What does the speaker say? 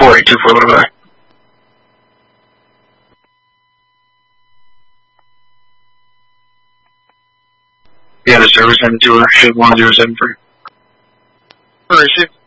4824, what about? Yeah, the service end to her, ship 1073. Where is she?